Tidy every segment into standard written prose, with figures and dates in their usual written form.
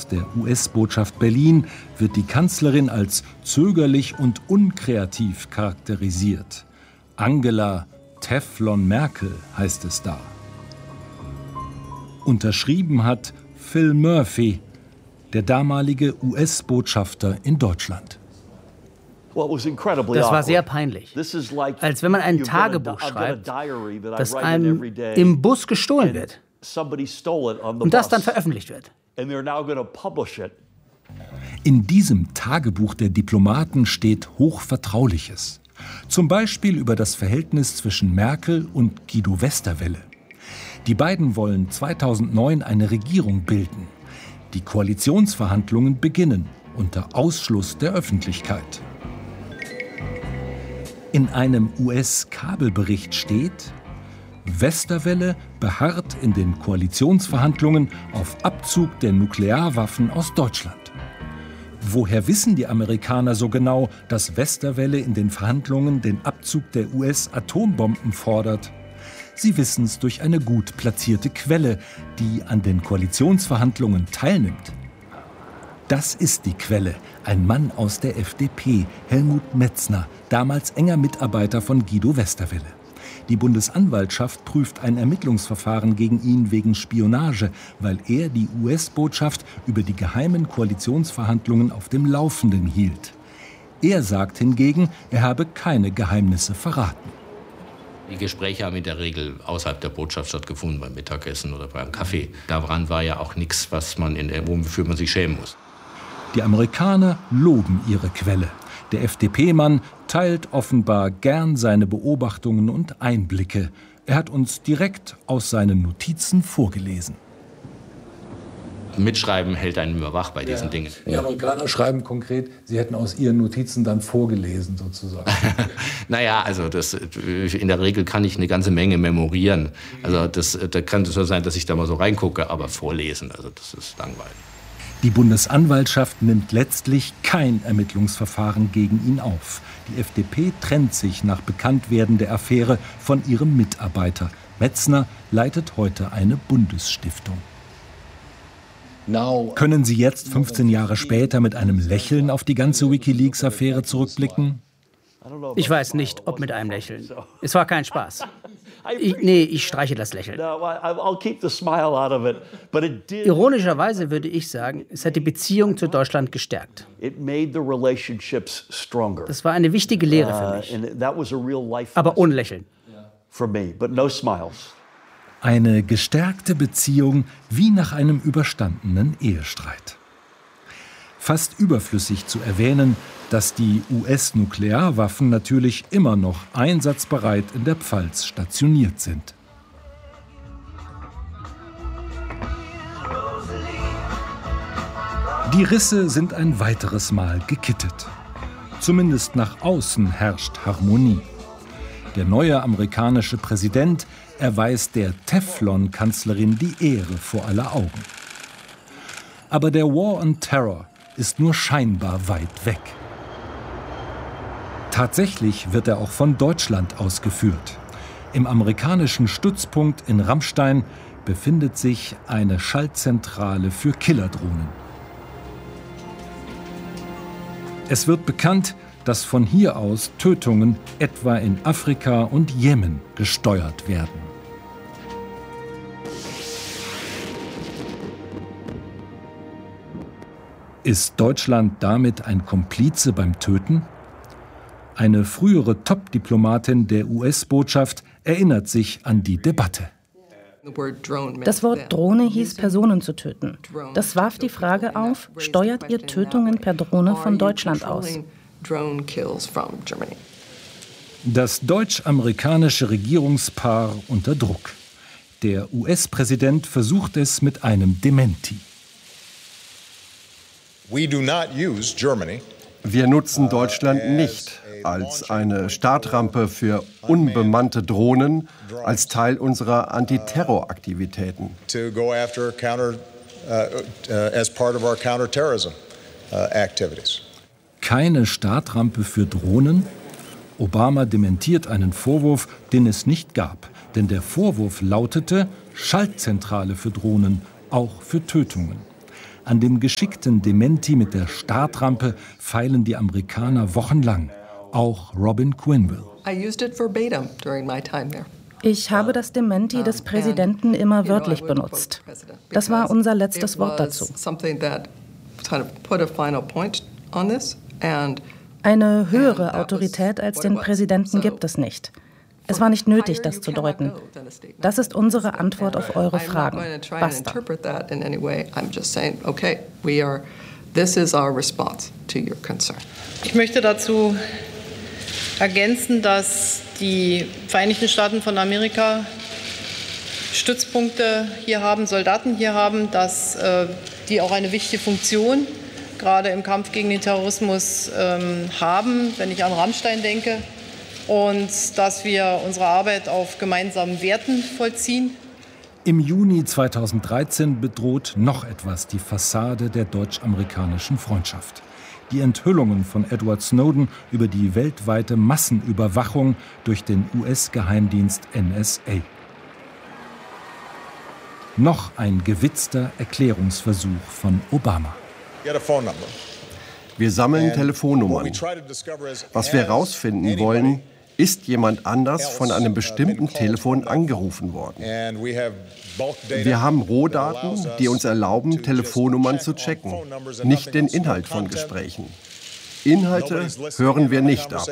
der US-Botschaft Berlin wird die Kanzlerin als zögerlich und unkreativ charakterisiert. Angela Teflon Merkel heißt es da. Unterschrieben hat Phil Murphy, der damalige US-Botschafter in Deutschland. Das war sehr peinlich. Als wenn man ein Tagebuch schreibt, das einem im Bus gestohlen wird und das dann veröffentlicht wird. In diesem Tagebuch der Diplomaten steht Hochvertrauliches. Zum Beispiel über das Verhältnis zwischen Merkel und Guido Westerwelle. Die beiden wollen 2009 eine Regierung bilden. Die Koalitionsverhandlungen beginnen unter Ausschluss der Öffentlichkeit. In einem US-Kabelbericht steht: Westerwelle beharrt in den Koalitionsverhandlungen auf Abzug der Nuklearwaffen aus Deutschland. Woher wissen die Amerikaner so genau, dass Westerwelle in den Verhandlungen den Abzug der US-Atombomben fordert? Sie wissen es durch eine gut platzierte Quelle, die an den Koalitionsverhandlungen teilnimmt. Das ist die Quelle, ein Mann aus der FDP, Helmut Metzner, damals enger Mitarbeiter von Guido Westerwelle. Die Bundesanwaltschaft prüft ein Ermittlungsverfahren gegen ihn wegen Spionage, weil er die US-Botschaft über die geheimen Koalitionsverhandlungen auf dem Laufenden hielt. Er sagt hingegen, er habe keine Geheimnisse verraten. Die Gespräche haben in der Regel außerhalb der Botschaft stattgefunden, beim Mittagessen oder beim Kaffee. Daran war ja auch nichts, wofür man sich schämen muss. Die Amerikaner loben ihre Quelle. Der FDP-Mann teilt offenbar gern seine Beobachtungen und Einblicke. Er hat uns direkt aus seinen Notizen vorgelesen. Mitschreiben hält einen immer wach bei diesen Dingen. Die Amerikaner schreiben konkret, sie hätten aus ihren Notizen dann vorgelesen sozusagen. Naja, also in der Regel kann ich eine ganze Menge memorieren. Also da kann es so sein, dass ich da mal so reingucke, aber vorlesen, also das ist langweilig. Die Bundesanwaltschaft nimmt letztlich kein Ermittlungsverfahren gegen ihn auf. Die FDP trennt sich nach Bekanntwerden der Affäre von ihrem Mitarbeiter. Metzner leitet heute eine Bundesstiftung. Können Sie jetzt, 15 Jahre später, mit einem Lächeln auf die ganze WikiLeaks-Affäre zurückblicken? Ich weiß nicht, ob mit einem Lächeln. Es war kein Spaß. Ich streiche das Lächeln. Ironischerweise würde ich sagen, es hat die Beziehung zu Deutschland gestärkt. Das war eine wichtige Lehre für mich. Aber ohne Lächeln. Eine gestärkte Beziehung wie nach einem überstandenen Ehestreit. Fast überflüssig zu erwähnen, dass die US-Nuklearwaffen natürlich immer noch einsatzbereit in der Pfalz stationiert sind. Die Risse sind ein weiteres Mal gekittet. Zumindest nach außen herrscht Harmonie. Der neue amerikanische Präsident erweist der Teflon-Kanzlerin die Ehre vor aller Augen. Aber der War on Terror ist nur scheinbar weit weg. Tatsächlich wird er auch von Deutschland ausgeführt. Im amerikanischen Stützpunkt in Ramstein befindet sich eine Schaltzentrale für Killerdrohnen. Es wird bekannt, dass von hier aus Tötungen etwa in Afrika und Jemen gesteuert werden. Ist Deutschland damit ein Komplize beim Töten? Eine frühere Top-Diplomatin der US-Botschaft erinnert sich an die Debatte. Das Wort Drohne hieß, Personen zu töten. Das warf die Frage auf, steuert ihr Tötungen per Drohne von Deutschland aus? Das deutsch-amerikanische Regierungspaar unter Druck. Der US-Präsident versucht es mit einem Dementi. Wir nutzen Deutschland nicht als eine Startrampe für unbemannte Drohnen, als Teil unserer Antiterroraktivitäten. Keine Startrampe für Drohnen? Obama dementiert einen Vorwurf, den es nicht gab. Denn der Vorwurf lautete Schaltzentrale für Drohnen, auch für Tötungen. An dem geschickten Dementi mit der Startrampe feilen die Amerikaner wochenlang. Auch Robin Quinville. Ich habe das Dementi des Präsidenten immer wörtlich benutzt. Das war unser letztes Wort dazu. Eine höhere Autorität als den Präsidenten gibt es nicht. Es war nicht nötig, das zu deuten. Das ist unsere Antwort auf eure Fragen. Basta. Ich möchte dazu ergänzen, dass die Vereinigten Staaten von Amerika Stützpunkte hier haben, Soldaten hier haben, dass die auch eine wichtige Funktion gerade im Kampf gegen den Terrorismus haben, wenn ich an Rammstein denke, und dass wir unsere Arbeit auf gemeinsamen Werten vollziehen. Im Juni 2013 bedroht noch etwas die Fassade der deutsch-amerikanischen Freundschaft. Die Enthüllungen von Edward Snowden über die weltweite Massenüberwachung durch den US-Geheimdienst NSA. Noch ein gewitzter Erklärungsversuch von Obama. Wir sammeln Telefonnummern. Was wir herausfinden wollen, ist jemand anders von einem bestimmten Telefon angerufen worden. Wir haben Rohdaten, die uns erlauben, Telefonnummern zu checken, nicht den Inhalt von Gesprächen. Inhalte hören wir nicht ab.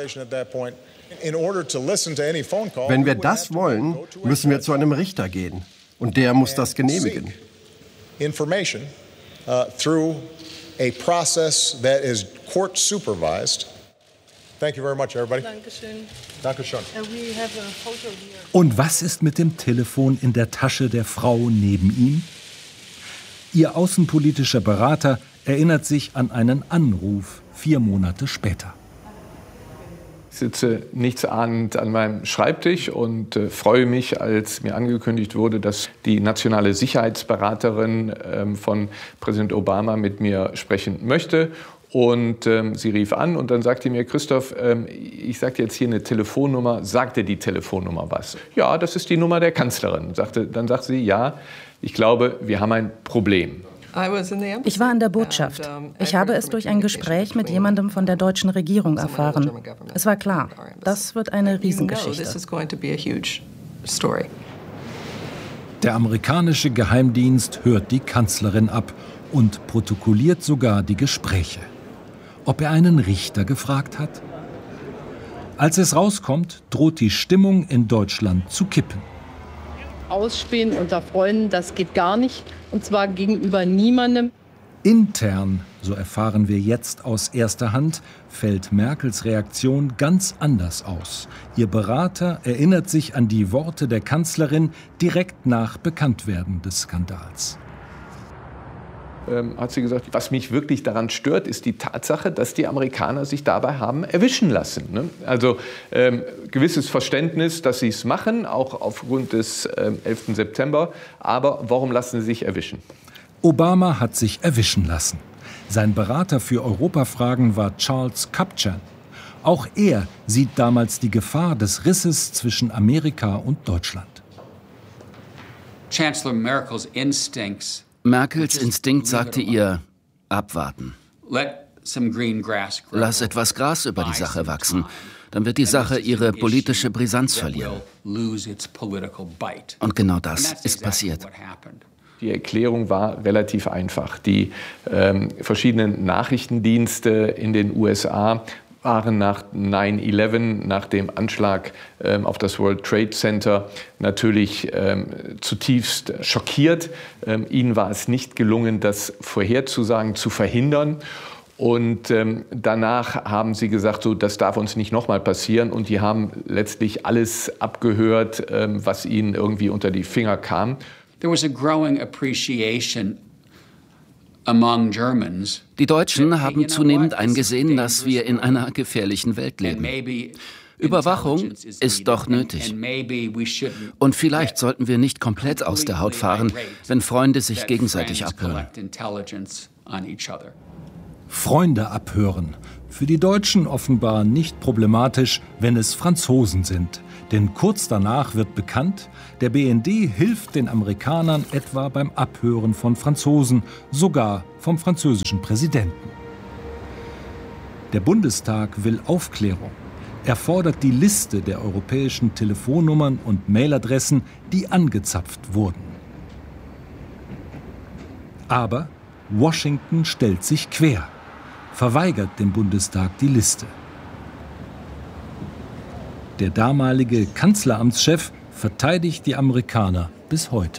Wenn wir das wollen, müssen wir zu einem Richter gehen. Und der muss das genehmigen. Information through a process that is court supervised. Thank you very much, everybody. Dankeschön. Dankeschön. Und was ist mit dem Telefon in der Tasche der Frau neben ihm? Ihr außenpolitischer Berater erinnert sich an einen Anruf 4 Monate später. Ich sitze nichtsahnend an meinem Schreibtisch und freue mich, als mir angekündigt wurde, dass die nationale Sicherheitsberaterin von Präsident Obama mit mir sprechen möchte. Und sie rief an und dann sagte mir, Christoph, ich sage jetzt hier eine Telefonnummer, sagt dir die Telefonnummer was? Ja, das ist die Nummer der Kanzlerin. Dann sagte sie, ja, ich glaube, wir haben ein Problem. Ich war in der Botschaft. Ich habe es durch ein Gespräch mit jemandem von der deutschen Regierung erfahren. Es war klar, das wird eine Riesengeschichte. Der amerikanische Geheimdienst hört die Kanzlerin ab und protokolliert sogar die Gespräche. Ob er einen Richter gefragt hat? Als es rauskommt, droht die Stimmung in Deutschland zu kippen. Ausspähen unter Freunden, das geht gar nicht. Und zwar gegenüber niemandem. Intern, so erfahren wir jetzt aus erster Hand, fällt Merkels Reaktion ganz anders aus. Ihr Berater erinnert sich an die Worte der Kanzlerin direkt nach Bekanntwerden des Skandals. Hat sie gesagt, was mich wirklich daran stört, ist die Tatsache, dass die Amerikaner sich dabei haben erwischen lassen. Ne? Also gewisses Verständnis, dass sie es machen, auch aufgrund des 11. September. Aber warum lassen sie sich erwischen? Obama hat sich erwischen lassen. Sein Berater für Europafragen war Charles Kupchan. Auch er sieht damals die Gefahr des Risses zwischen Amerika und Deutschland. Chancellor Merkels Instinkt sagte ihr, abwarten. Lass etwas Gras über die Sache wachsen, dann wird die Sache ihre politische Brisanz verlieren. Und genau das ist passiert. Die Erklärung war relativ einfach. Die verschiedenen Nachrichtendienste in den USA waren nach 9/11, nach dem Anschlag auf das World Trade Center, natürlich zutiefst schockiert. Ihnen war es nicht gelungen, das vorherzusagen, zu verhindern. Und danach haben sie gesagt, so, das darf uns nicht nochmal passieren. Und die haben letztlich alles abgehört, was ihnen irgendwie unter die Finger kam. There was a growing appreciation among Germans. Die Deutschen haben zunehmend eingesehen, dass wir in einer gefährlichen Welt leben. Überwachung ist doch nötig. Und vielleicht sollten wir nicht komplett aus der Haut fahren, wenn Freunde sich gegenseitig abhören. Freunde abhören. Für die Deutschen offenbar nicht problematisch, wenn es Franzosen sind. Denn kurz danach wird bekannt, der BND hilft den Amerikanern etwa beim Abhören von Franzosen, sogar vom französischen Präsidenten. Der Bundestag will Aufklärung. Er fordert die Liste der europäischen Telefonnummern und Mailadressen, die angezapft wurden. Aber Washington stellt sich quer, verweigert dem Bundestag die Liste. Der damalige Kanzleramtschef verteidigt die Amerikaner bis heute.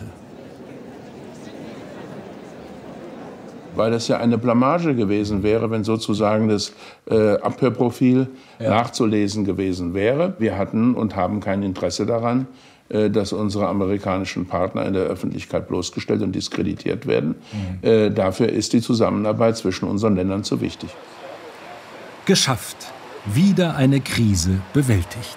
Weil das ja eine Blamage gewesen wäre, wenn sozusagen das Abhörprofil nachzulesen gewesen wäre. Wir hatten und haben kein Interesse daran, dass unsere amerikanischen Partner in der Öffentlichkeit bloßgestellt und diskreditiert werden. Dafür ist die Zusammenarbeit zwischen unseren Ländern zu wichtig. Geschafft. Wieder eine Krise bewältigt.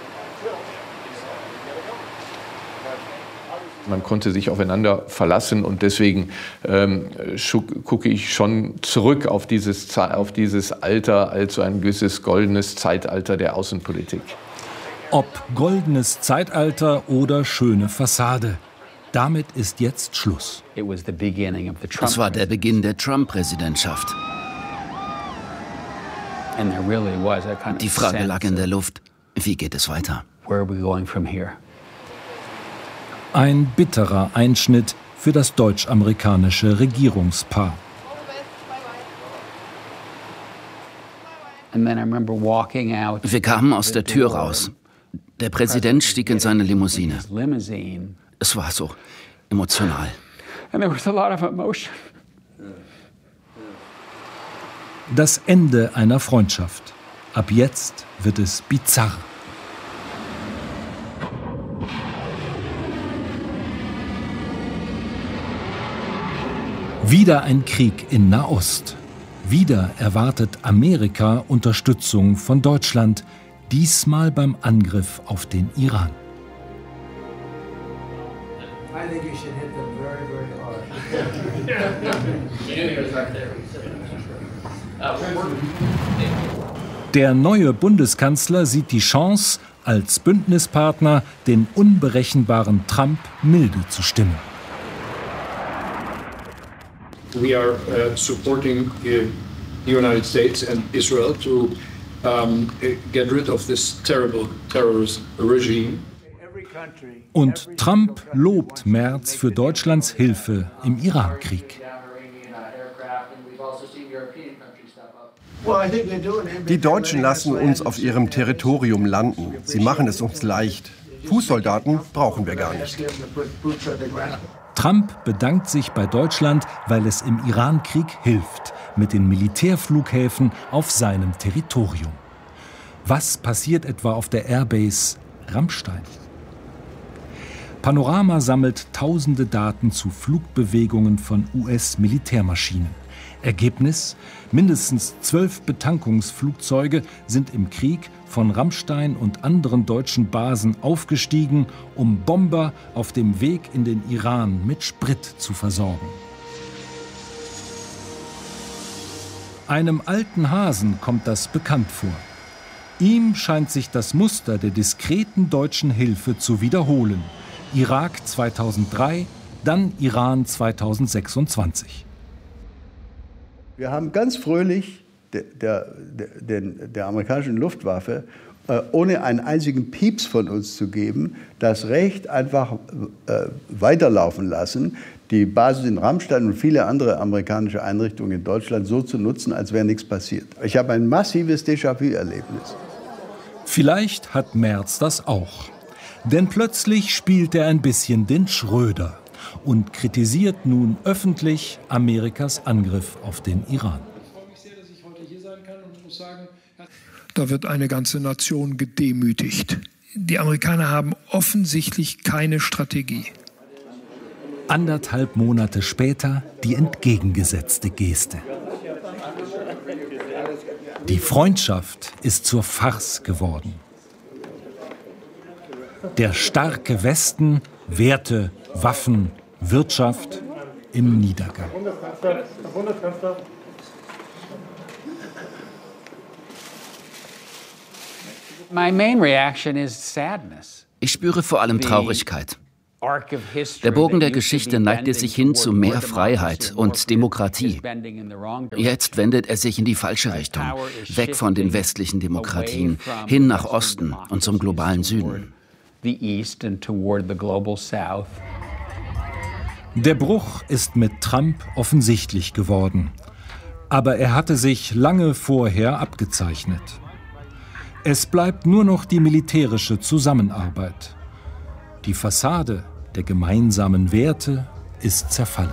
Man konnte sich aufeinander verlassen und deswegen gucke ich schon zurück auf dieses Alter als so ein gewisses goldenes Zeitalter der Außenpolitik. Ob goldenes Zeitalter oder schöne Fassade, damit ist jetzt Schluss. Es war der Beginn der Trump-Präsidentschaft. Die Frage lag in der Luft, wie geht es weiter? Ein bitterer Einschnitt für das deutsch-amerikanische Regierungspaar. Wir kamen aus der Tür raus. Der Präsident stieg in seine Limousine. Es war so emotional. Das Ende einer Freundschaft. Ab jetzt wird es bizarr. Wieder ein Krieg in Nahost. Wieder erwartet Amerika Unterstützung von Deutschland, diesmal beim Angriff auf den Iran. Der neue Bundeskanzler sieht die Chance, als Bündnispartner den unberechenbaren Trump milde zu stimmen. We are supporting the United States and Israel to get rid of this terrible terrorist regime. Und Trump lobt Merz für Deutschlands Hilfe im Irankrieg. Die Deutschen lassen uns auf ihrem Territorium landen. Sie machen es uns leicht. Fußsoldaten brauchen wir gar nicht. Trump bedankt sich bei Deutschland, weil es im Irankrieg hilft, mit den Militärflughäfen auf seinem Territorium. Was passiert etwa auf der Airbase Ramstein? Panorama sammelt tausende Daten zu Flugbewegungen von US-Militärmaschinen. Ergebnis: mindestens 12 Betankungsflugzeuge sind im Krieg von Ramstein und anderen deutschen Basen aufgestiegen, um Bomber auf dem Weg in den Iran mit Sprit zu versorgen. Einem alten Hasen kommt das bekannt vor. Ihm scheint sich das Muster der diskreten deutschen Hilfe zu wiederholen. Irak 2003, dann Iran 2026. Wir haben ganz fröhlich der amerikanischen Luftwaffe, ohne einen einzigen Pieps von uns zu geben, das Recht einfach weiterlaufen lassen, die Basis in Ramstein und viele andere amerikanische Einrichtungen in Deutschland so zu nutzen, als wäre nichts passiert. Ich habe ein massives Déjà-vu-Erlebnis. Vielleicht hat Merz das auch. Denn plötzlich spielt er ein bisschen den Schröder und kritisiert nun öffentlich Amerikas Angriff auf den Iran. Da wird eine ganze Nation gedemütigt. Die Amerikaner haben offensichtlich keine Strategie. 1,5 Monate später die entgegengesetzte Geste. Die Freundschaft ist zur Farce geworden. Der starke Westen, Werte, Waffen, Wirtschaft im Niedergang. Herr Bundeskanzler. Ich spüre vor allem Traurigkeit. Der Bogen der Geschichte neigte sich hin zu mehr Freiheit und Demokratie. Jetzt wendet er sich in die falsche Richtung, weg von den westlichen Demokratien, hin nach Osten und zum globalen Süden. Der Bruch ist mit Trump offensichtlich geworden. Aber er hatte sich lange vorher abgezeichnet. Es bleibt nur noch die militärische Zusammenarbeit. Die Fassade der gemeinsamen Werte ist zerfallen.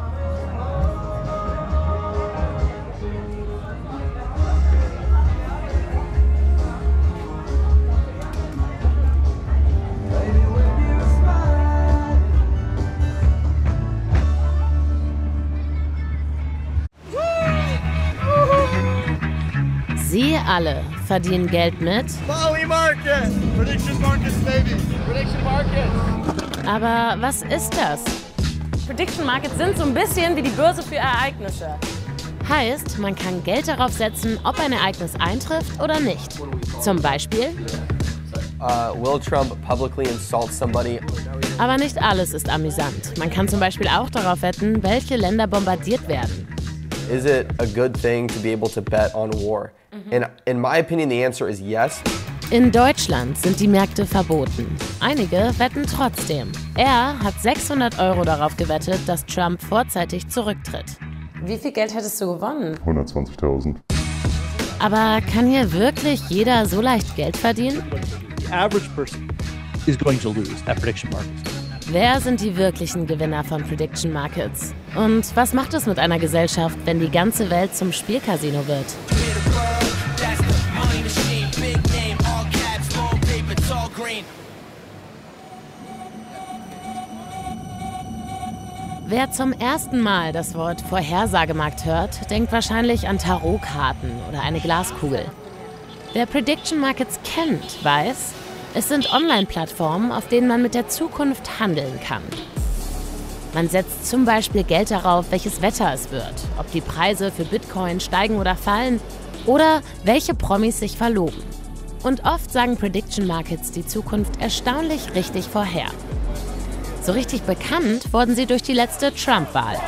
Sie alle verdienen Geld mit Prediction Markets, baby. Prediction Markets. Aber was ist das? Prediction Markets sind so ein bisschen wie die Börse für Ereignisse. Heißt, man kann Geld darauf setzen, ob ein Ereignis eintrifft oder nicht. Zum Beispiel? Will Trump publicly insult somebody? Aber nicht alles ist amüsant. Man kann zum Beispiel auch darauf wetten, welche Länder bombardiert werden. Is it a good thing to be able to bet on war? In my opinion, the answer is yes. In Deutschland sind die Märkte verboten. Einige wetten trotzdem. Er hat 600 € darauf gewettet, dass Trump vorzeitig zurücktritt. Wie viel Geld hättest du gewonnen? 120.000. Aber kann hier wirklich jeder so leicht Geld verdienen? The average person is going to lose at prediction markets. Wer sind die wirklichen Gewinner von Prediction Markets? Und was macht es mit einer Gesellschaft, wenn die ganze Welt zum Spielcasino wird? Wer zum ersten Mal das Wort Vorhersagemarkt hört, denkt wahrscheinlich an Tarotkarten oder eine Glaskugel. Wer Prediction Markets kennt, weiß, es sind Online-Plattformen, auf denen man mit der Zukunft handeln kann. Man setzt zum Beispiel Geld darauf, welches Wetter es wird, ob die Preise für Bitcoin steigen oder fallen oder welche Promis sich verloben. Und oft sagen Prediction Markets die Zukunft erstaunlich richtig vorher. So richtig bekannt wurden sie durch die letzte Trump-Wahl.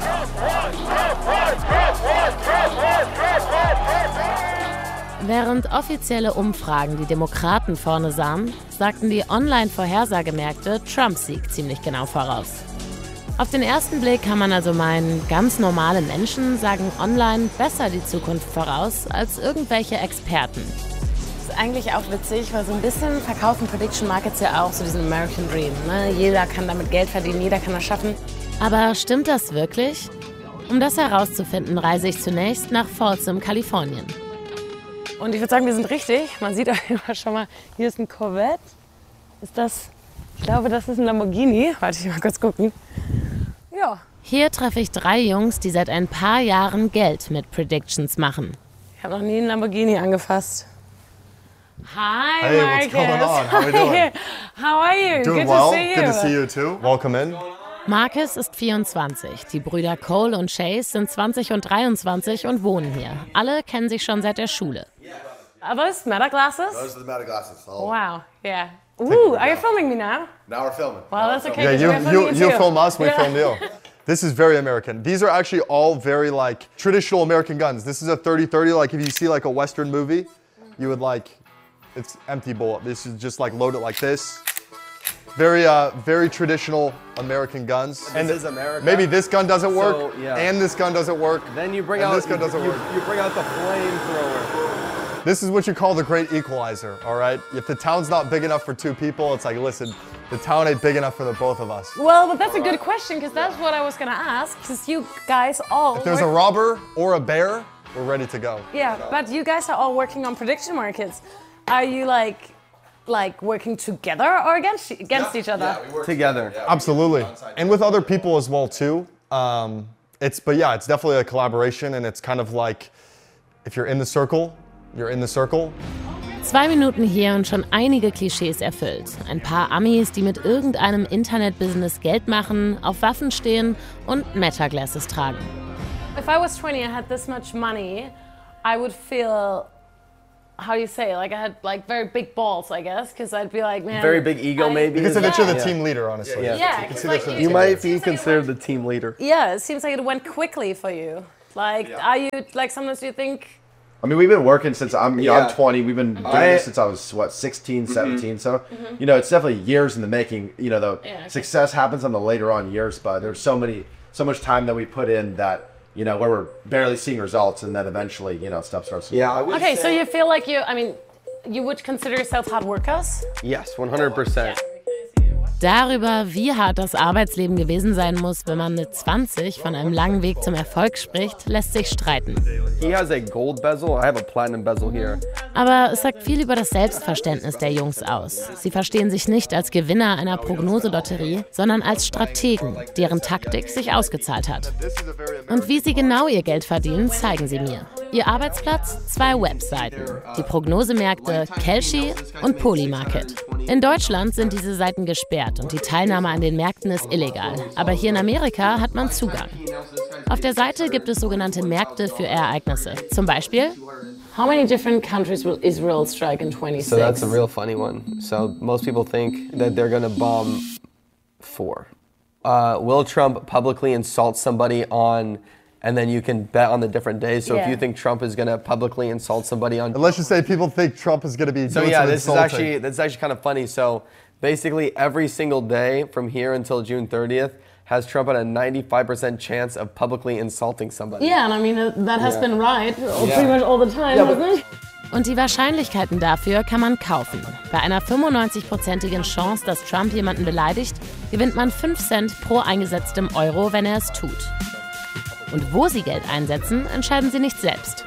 Während offizielle Umfragen die Demokraten vorne sahen, sagten die Online-Vorhersagemärkte Trumps Sieg ziemlich genau voraus. Auf den ersten Blick kann man also meinen, ganz normale Menschen sagen online besser die Zukunft voraus als irgendwelche Experten. Das ist eigentlich auch witzig, weil so ein bisschen verkaufen Prediction Markets ja auch so diesen American Dream. Ne? Jeder kann damit Geld verdienen, jeder kann das schaffen. Aber stimmt das wirklich? Um das herauszufinden, reise ich zunächst nach Folsom, Kalifornien. Und ich würde sagen, wir sind richtig. Man sieht auf jeden Fall schon mal, hier ist ein Corvette. Ist das, ich glaube, das ist ein Lamborghini. Warte, ich mal kurz gucken. Ja. Hier treffe ich 3 Jungs, die seit ein paar Jahren Geld mit Predictions machen. Ich habe noch nie einen Lamborghini angefasst. Hi, hey, Marcus. What's going on? How are you doing? How are you? Doing Good well. to see you. Good to see you too. Welcome in. Marcus ist 24. Die Brüder Cole und Chase sind 20 und 23 und wohnen hier. Alle kennen sich schon seit der Schule. Are those Meta glasses? Those are the Meta glasses. Oh. Wow. Yeah. Ooh, are you filming me now? Now we're filming. Well, that's okay. Yeah, you film us, we film you. This is very American. These are actually all very like traditional American guns. This is a 30-30. Like if you see like a Western movie, you would like, it's empty bullet. This is just like load it like this. Very traditional American guns. And this is America. Maybe this gun doesn't work, So, yeah. and this gun doesn't work. Then you bring and out this gun doesn't work. You bring out the flamethrower. This is what you call the great equalizer, all right? If the town's not big enough for 2 people, it's like, listen, the town ain't big enough for the both of us. Well, but that's a good question, because that's what I was going to ask, because you guys all... If there's a robber or a bear, we're ready to go. Yeah, but you guys are all working on prediction markets. Are you like working together or against each other? Yeah, we work together. Yeah, absolutely. And with other people as well too. It's definitely a collaboration, and it's kind of like, if you're in the circle, you're in the circle. 2 Minuten hier und schon einige Klischees erfüllt. Ein paar Amis, die mit irgendeinem Internet-Business Geld machen, auf Waffen stehen und Meta-Glasses tragen. If I was 20 and had this much money, I would feel how do you say? Like I had like very big balls, I guess, because I'd be like, man. Very big ego, maybe. You can say that you're the team leader, honestly. You might be considered the team leader. Yeah, it seems like it went quickly for you. Like, are you like sometimes you think? I mean, we've been working since I'm 20. We've been doing this since I was 16, 17. So, it's definitely years in the making. The success happens on the later on years, but there's so much time that we put in that where we're barely seeing results, and then eventually stuff starts. Okay, so you feel like you would consider yourself hard workers? Yes, 100%. Darüber, wie hart das Arbeitsleben gewesen sein muss, wenn man mit 20 von einem langen Weg zum Erfolg spricht, lässt sich streiten. He has a gold bezel. I have a platinum bezel here. Aber es sagt viel über das Selbstverständnis der Jungs aus. Sie verstehen sich nicht als Gewinner einer Prognoselotterie, sondern als Strategen, deren Taktik sich ausgezahlt hat. Und wie sie genau ihr Geld verdienen, zeigen sie mir. Ihr Arbeitsplatz? 2 Webseiten. Die Prognosemärkte Kalshi und Polymarket. In Deutschland sind diese Seiten gesperrt und die Teilnahme an den Märkten ist illegal. Aber hier in Amerika hat man Zugang. Auf der Seite gibt es sogenannte Märkte für Ereignisse. Zum Beispiel: How many different countries will Israel strike in 26? So that's a real funny one. So most people think that they're going to bomb 4. Will Trump publicly insult somebody on... And then you can bet on the different days. So if you think Trump is going to publicly insult somebody on... And let's just say people think Trump is going to be doing some insulting. This is actually kind of funny. So basically every single day from here until June 30th has Trump at a 95% chance of publicly insulting somebody. Yeah, and I mean, that has been right pretty much all the time, hasn't it? Und die Wahrscheinlichkeiten dafür kann man kaufen. Bei einer 95%igen Chance, dass Trump jemanden beleidigt, gewinnt man 5 Cent pro eingesetztem Euro, wenn er es tut. Und wo sie Geld einsetzen, entscheiden sie nicht selbst.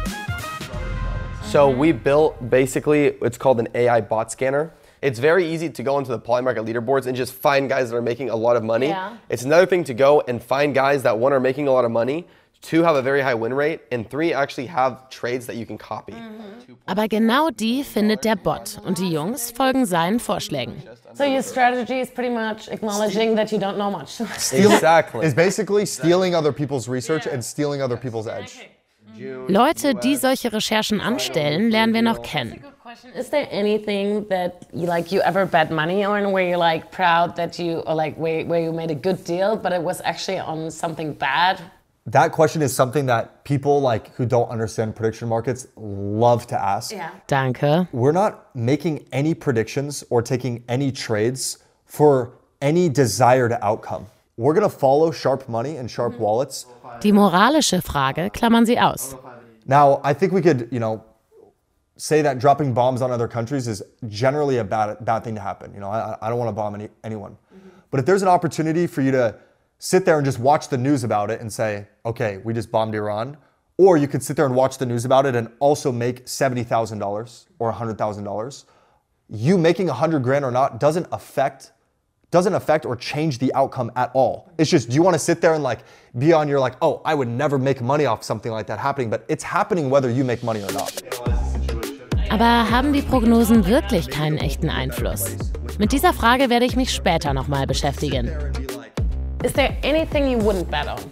So we built basically, it's called an AI bot scanner. It's very easy to go into the Polymarket leaderboards and just find guys that are making a lot of money. Yeah. It's another thing to go and find guys that, 1, are making a lot of money, 2, have a very high win rate, and 3, actually have trades that you can copy. Aber genau die findet der Bot und die Jungs folgen seinen Vorschlägen. So your strategy is pretty much acknowledging that you don't know much. Exactly. It's basically stealing other people's research and stealing other people's edge. Leute, die solche Recherchen anstellen, lernen wir noch kennen. Is there anything that you ever bet money on where you're proud that you, or where you made a good deal, but it was actually on something bad? That question is something that people who don't understand prediction markets love to ask. Yeah. Danke. We're not making any predictions or taking any trades for any desired outcome. We're going to follow sharp money and sharp wallets. Die moralische Frage klammern sie aus. Now, I think we could, say that dropping bombs on other countries is generally a bad thing to happen. I don't want to bomb anyone. But if there's an opportunity for you to sit there and just watch the news about it and say, okay, we just bombed Iran. Or you could sit there and watch the news about it and also make $70,000 or $100,000. You making $100,000 or not doesn't affect or change the outcome at all. It's just, do you want to sit there and be on your oh, I would never make money off something like that happening, but it's happening whether you make money or not. Aber haben die Prognosen wirklich keinen echten Einfluss? Mit dieser Frage werde ich mich später nochmal beschäftigen. Is there anything you wouldn't bet on?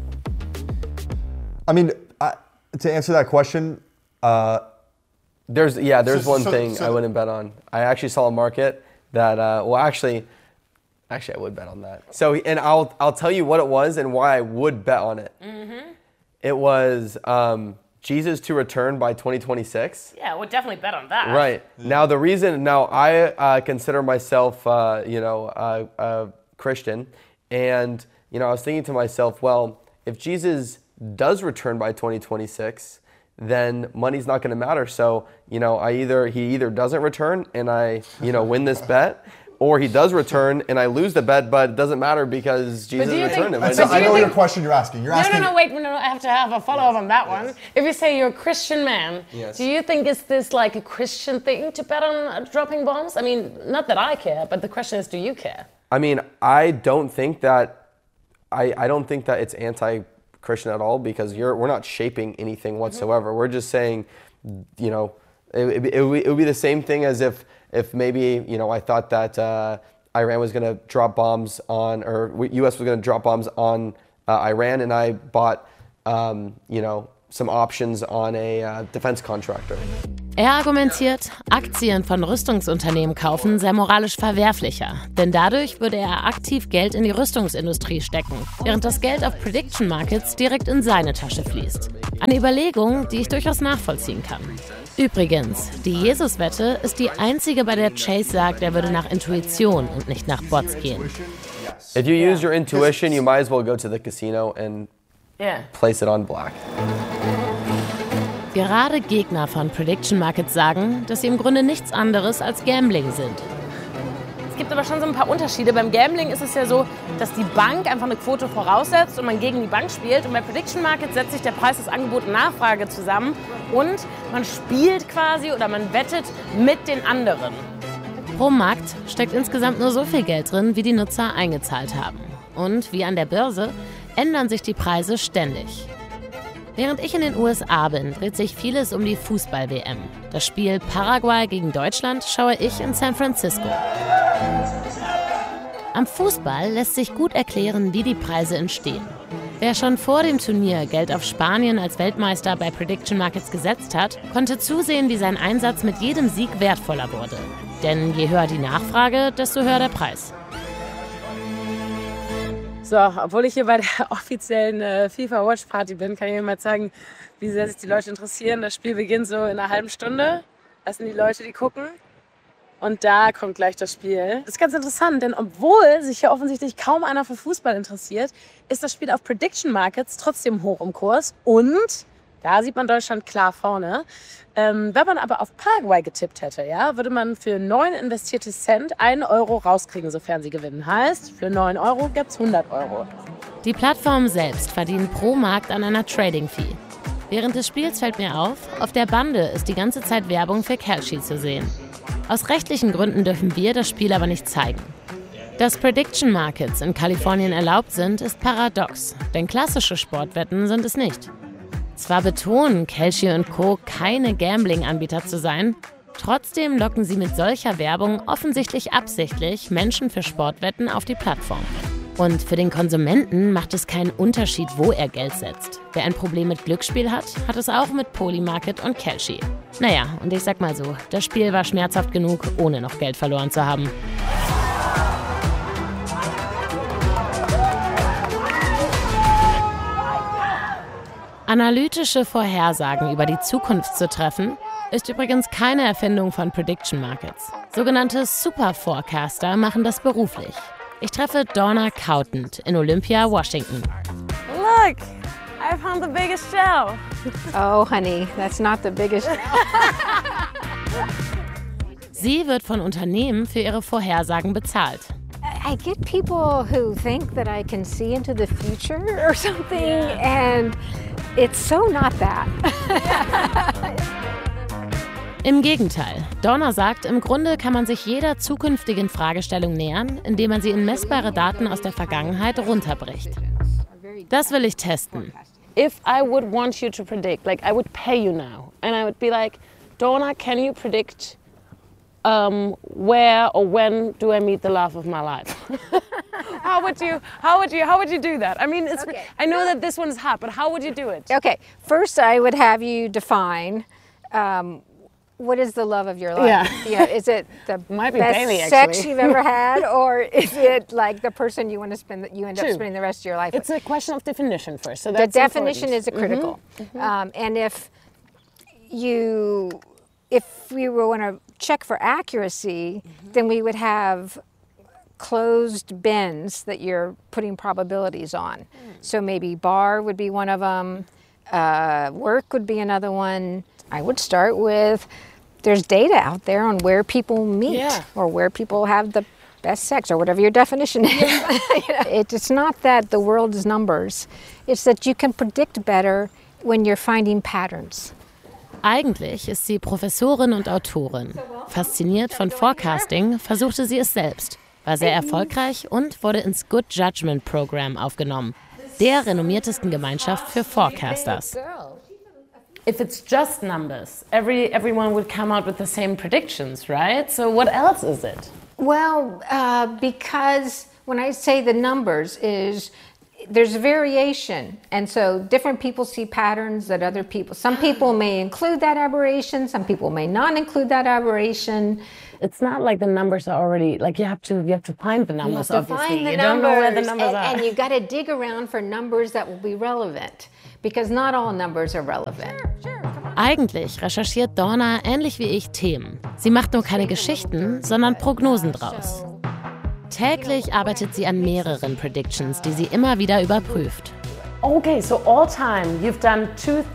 I mean, to answer that question, there's one thing I wouldn't bet on. I actually saw a market that, actually I would bet on that. So, and I'll tell you what it was and why I would bet on it. Mm-hmm. It was Jesus to return by 2026. Yeah, I would definitely bet on that. Right. Now the reason, I consider myself, Christian. And, I was thinking to myself, well, if Jesus does return by 2026, then money's not going to matter. So, he either doesn't return and I, win this bet, or he does return and I lose the bet, but it doesn't matter because Jesus returned. I know your question you're asking. No, wait, I have to have a follow-up on that one. If you say you're a Christian man, do you think is this a Christian thing to bet on dropping bombs? I mean, not that I care, but the question is, do you care? I mean, I don't think that it's anti-Christian at all because we're not shaping anything whatsoever. Mm-hmm. We're just saying, it would be the same thing as if maybe, I thought that Iran was going to drop bombs on, or U.S. was going to drop bombs on Iran, and I bought, some options on a defense contractor. Er argumentiert, Aktien von Rüstungsunternehmen kaufen sei moralisch verwerflicher, denn dadurch würde er aktiv Geld in die Rüstungsindustrie stecken, während das Geld auf Prediction Markets direkt in seine Tasche fließt. Eine Überlegung, die ich durchaus nachvollziehen kann. Übrigens, die Jesus-Wette ist die einzige, bei der Chase sagt, er würde nach Intuition und nicht nach Bots gehen. If you use your intuition, you might as well go to the casino and place it on black. Gerade Gegner von Prediction Markets sagen, dass sie im Grunde nichts anderes als Gambling sind. Es gibt aber schon so ein paar Unterschiede. Beim Gambling ist es ja so, dass die Bank einfach eine Quote voraussetzt und man gegen die Bank spielt. Und bei Prediction Markets setzt sich der Preis aus Angebot und Nachfrage zusammen und man spielt quasi oder man wettet mit den anderen. Pro Markt steckt insgesamt nur so viel Geld drin, wie die Nutzer eingezahlt haben. Und wie an der Börse ändern sich die Preise ständig. Während ich in den USA bin, dreht sich vieles um die Fußball-WM. Das Spiel Paraguay gegen Deutschland schaue ich in San Francisco. Am Fußball lässt sich gut erklären, wie die Preise entstehen. Wer schon vor dem Turnier Geld auf Spanien als Weltmeister bei Prediction Markets gesetzt hat, konnte zusehen, wie sein Einsatz mit jedem Sieg wertvoller wurde. Denn je höher die Nachfrage, desto höher der Preis. So, obwohl ich hier bei der offiziellen FIFA Watch Party bin, kann ich Ihnen mal zeigen, wie sehr sich die Leute interessieren. Das Spiel beginnt so in einer halben Stunde. Das sind die Leute, die gucken. Und da kommt gleich das Spiel. Das ist ganz interessant, denn obwohl sich hier offensichtlich kaum einer für Fußball interessiert, ist das Spiel auf Prediction Markets trotzdem hoch im Kurs. Und da sieht man Deutschland klar vorne. Wenn man aber auf Paraguay getippt hätte, ja, würde man für 9 investierte Cent 1 Euro rauskriegen, sofern sie gewinnen. Heißt, für 9 Euro gibt es 100 Euro. Die Plattform selbst verdient pro Markt an einer Trading-Fee. Während des Spiels fällt mir auf der Bande ist die ganze Zeit Werbung für Kalshi zu sehen. Aus rechtlichen Gründen dürfen wir das Spiel aber nicht zeigen. Dass Prediction Markets in Kalifornien erlaubt sind, ist paradox, denn klassische Sportwetten sind es nicht. Zwar betonen Kalshi und Co. keine Gambling-Anbieter zu sein, trotzdem locken sie mit solcher Werbung offensichtlich absichtlich Menschen für Sportwetten auf die Plattform. Und für den Konsumenten macht es keinen Unterschied, wo er Geld setzt. Wer ein Problem mit Glücksspiel hat, hat es auch mit Polymarket und Kalshi. Naja, und ich sag mal so, das Spiel war schmerzhaft genug, ohne noch Geld verloren zu haben. Analytische Vorhersagen über die Zukunft zu treffen, ist übrigens keine Erfindung von Prediction Markets. Sogenannte Super-Forecaster machen das beruflich. Ich treffe Donna Cowtent in Olympia, Washington. Look, I found the biggest shell. Oh, honey, that's not the biggest. Sie wird von Unternehmen für ihre Vorhersagen bezahlt. I get people who think that I can see into the future or something, and it's so not that. Im Gegenteil. Donna sagt, im Grunde kann man sich jeder zukünftigen Fragestellung nähern, indem man sie in messbare Daten aus der Vergangenheit runterbricht. Das will ich testen. If I would want you to predict, like I would pay you now, and I would be like, Donna, can you predict where or when do I meet the love of my life? How would you do that? I mean, okay. I know that this one's hot, but how would you do it? Okay, first I would have you define what is the love of your life? Yeah, is it the best Bailey, sex you've ever had, or is it like the person you want to spend that you end up spending the rest of your life with? It's a question of definition first. So the definition is critical, and if we want to check for accuracy, then we would have closed bins that you're putting probabilities on. So maybe bar would be one of them, work would be another one. I would start with, there's data out there on where people meet or where people have the best sex or whatever your definition is. It's not that the world is numbers. It's that you can predict better when you're finding patterns. Eigentlich ist sie Professorin und Autorin. Fasziniert von Forecasting versuchte sie es selbst, war sehr erfolgreich und wurde ins Good Judgment Program aufgenommen, der renommiertesten Gemeinschaft für Forecasters. If it's just numbers, everyone would come out with the same predictions, right? So what else is it? Well, because when I say the numbers there's variation, and so different people see patterns that other people. Some people may include that aberration, some people may not include that aberration. It's not like the numbers are already like you have to find the numbers. You have to find the numbers, don't know where the numbers are, and you got to dig around for numbers that will be relevant, because not all numbers are relevant. Eigentlich recherchiert Dawna ähnlich wie ich Themen. Sie macht nur keine Geschichten, sondern Prognosen draus. Täglich arbeitet sie an mehreren Predictions, die sie immer wieder überprüft. Okay, so all time you've done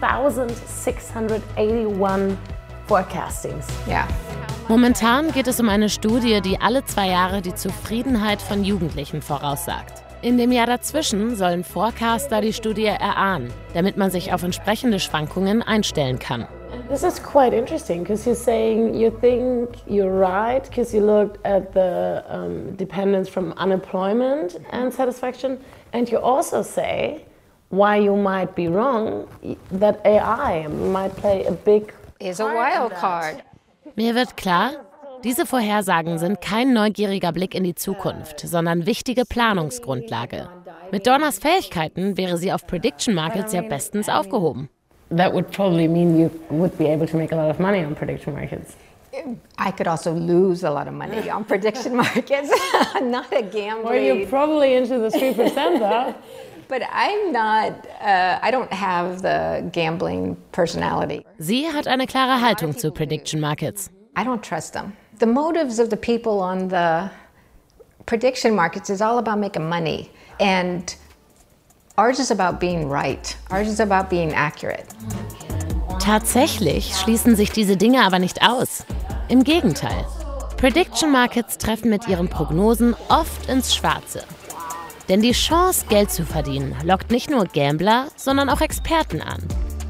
2,681 forecastings. Ja. Momentan geht es um eine Studie, die alle 2 Jahre die Zufriedenheit von Jugendlichen voraussagt. In dem Jahr dazwischen sollen Forecaster die Studie erahnen, damit man sich auf entsprechende Schwankungen einstellen kann. This is quite interesting because you're saying you think you're right because you looked at the dependence from unemployment and satisfaction, and you also say why you might be wrong, that AI might play a big is a wild card. Mir wird klar, diese Vorhersagen sind kein neugieriger Blick in die Zukunft, sondern wichtige Planungsgrundlage. Mit Dawnas Fähigkeiten wäre sie auf Prediction Markets ja bestens aufgehoben. That would probably mean you would be able to make a lot of money on prediction markets. I could also lose a lot of money on prediction markets. I'm not a gambler. Well, you're probably into the 3% though. But I'm not, I don't have the gambling personality. Sie hat eine klare Haltung zu Prediction Markets. I don't trust them. The motives of the people on the prediction markets is all about making money. And ours is about being right. Ours is about being accurate. Tatsächlich schließen sich diese Dinge aber nicht aus. Im Gegenteil. Prediction Markets treffen mit ihren Prognosen oft ins Schwarze. Denn die Chance, Geld zu verdienen, lockt nicht nur Gambler, sondern auch Experten an.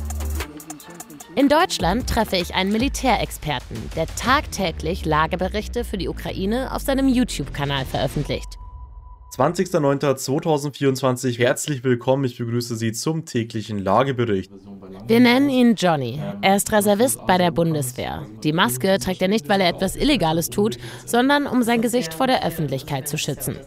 In Deutschland treffe ich einen Militärexperten, der tagtäglich Lageberichte für die Ukraine auf seinem YouTube-Kanal veröffentlicht. 20.09.2024, herzlich willkommen, ich begrüße Sie zum täglichen Lagebericht. Wir nennen ihn Johnny. Er ist Reservist bei der Bundeswehr. Die Maske trägt er nicht, weil er etwas Illegales tut, sondern um sein Gesicht vor der Öffentlichkeit zu schützen.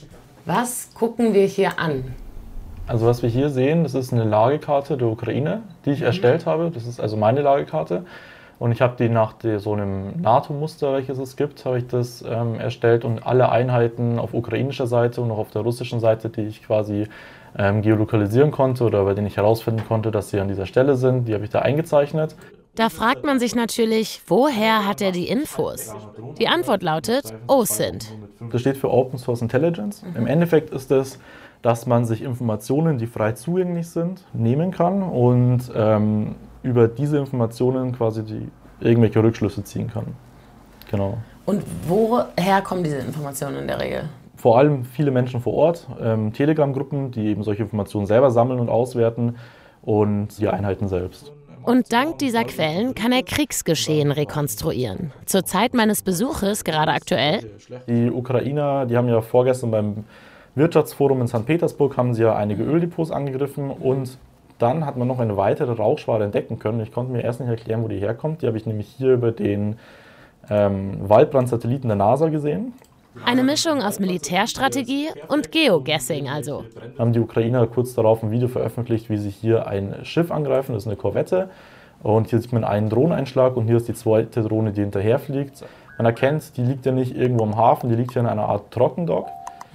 Was gucken wir hier an? Also was wir hier sehen, das ist eine Lagekarte der Ukraine, die ich erstellt habe. Das ist also meine Lagekarte. Und ich habe die nach so einem NATO-Muster, welches es gibt, habe ich das erstellt. Und alle Einheiten auf ukrainischer Seite und auch auf der russischen Seite, die ich quasi geolokalisieren konnte oder bei denen ich herausfinden konnte, dass sie an dieser Stelle sind, die habe ich da eingezeichnet. Da fragt man sich natürlich, woher hat er die Infos? Die Antwort lautet OSINT. Das steht für Open Source Intelligence. Im Endeffekt ist es, dass man sich Informationen, die frei zugänglich sind, nehmen kann und über diese Informationen quasi irgendwelche Rückschlüsse ziehen kann. Genau. Und woher kommen diese Informationen in der Regel? Vor allem viele Menschen vor Ort, Telegram-Gruppen, die eben solche Informationen selber sammeln und auswerten und die Einheiten selbst. Und dank dieser Quellen kann er Kriegsgeschehen rekonstruieren. Zur Zeit meines Besuches, gerade aktuell. Die Ukrainer, die haben ja vorgestern beim Wirtschaftsforum in St. Petersburg haben sie ja einige Öldepots angegriffen und dann hat man noch eine weitere Rauchschwade entdecken können. Ich konnte mir erst nicht erklären, wo die herkommt. Die habe ich nämlich hier über den Waldbrand-Satelliten der NASA gesehen. Eine Mischung aus Militärstrategie und Geoguessing also. Haben die Ukrainer kurz darauf ein Video veröffentlicht, wie sie hier ein Schiff angreifen, das ist eine Korvette. Und hier sieht man einen Drohneneinschlag und hier ist die zweite Drohne, die hinterherfliegt. Man erkennt, die liegt ja nicht irgendwo am Hafen, die liegt hier in einer Art Trockendock.